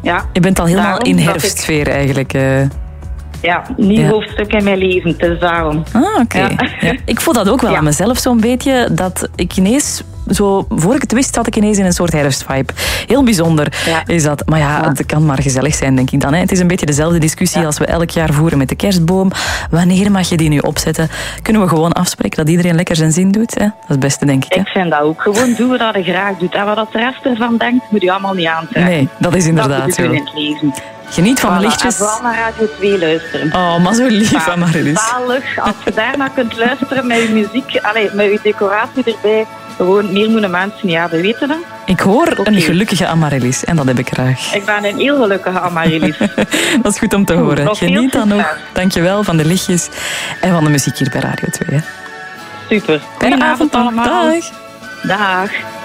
Ja. Je bent al helemaal Daarom in dat herfstsfeer eigenlijk. Ja, nieuw hoofdstuk in mijn leven, dus daarom. Ah, oké. Ja. Ja. Ik voel dat ook wel aan mezelf zo'n beetje, dat ik ineens... Zo, voor ik het wist, zat ik ineens in een soort herfstvibe. Heel bijzonder is dat. Maar ja, het kan maar gezellig zijn, denk ik dan. Hè. Het is een beetje dezelfde discussie als we elk jaar voeren met de kerstboom. Wanneer mag je die nu opzetten? Kunnen we gewoon afspreken dat iedereen lekker zijn zin doet? Hè? Dat is het beste, denk ik. Hè? Ik vind dat ook. Gewoon doen wat je graag doet. En wat de rest ervan denkt, moet je allemaal niet aantrekken. Nee, dat is inderdaad dat zo. in het leven. Geniet van de lichtjes. En vooral naar Radio 2 luisteren. Oh, maar zo lief, Amaryllis. Zalig. Als je daarna kunt luisteren met je muziek, met je decoratie erbij. Gewoon meer moeten mensen niet hebben, weet je dat? Ik hoor een gelukkige Amaryllis en dat heb ik graag. Ik ben een heel gelukkige Amaryllis. Dat is goed om te horen. Nog Geniet dan heel nog. Dankjewel van de lichtjes en van de muziek hier bij Radio 2. Hè. Super. Fijne avond allemaal. Dag. Dag.